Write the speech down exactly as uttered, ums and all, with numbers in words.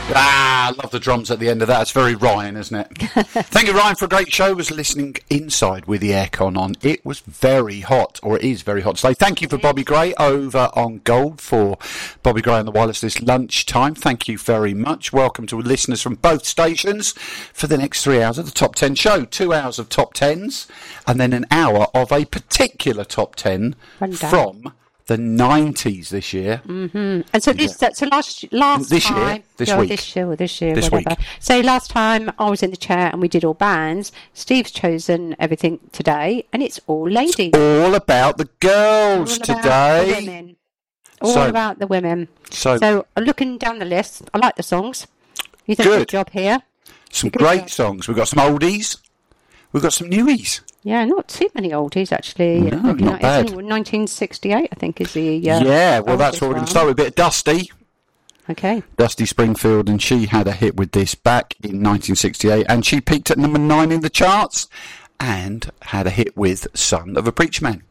Ah, I love the drums at the end of that. It's very Ryan, isn't it? Thank you, Ryan, for a great show. I was listening inside with the aircon on. It was very hot, or it is very hot today. Thank you for Bobby Gray over on Gold for Bobby Gray on the Wireless this lunchtime. Thank you very much. Welcome to listeners from both stations for the next three hours of the Top ten show. Two hours of Top tens, and then an hour of a particular Top ten from the nineties this year. Mm-hmm. And so this, yeah. so last last this time, year, this oh, week, this year, or this year, this whatever. Week. So last time I was in the chair and we did all bands. Steve's chosen everything today, and it's all ladies. It's all about the girls all today. About the women. All so, about the women. So, so looking down the list, I like the songs. You did a good job here. Some great job. songs. We've got some oldies. We've got some newies. Yeah, not too many oldies, actually. No, not bad. nineteen sixty-eight, I think, is the... Uh, yeah, well, that's what we're going to start with. A bit of Dusty. Okay. Dusty Springfield, and she had a hit with this back in nineteen sixty-eight, and she peaked at number nine in the charts, and had a hit with Son of a Preacher Man.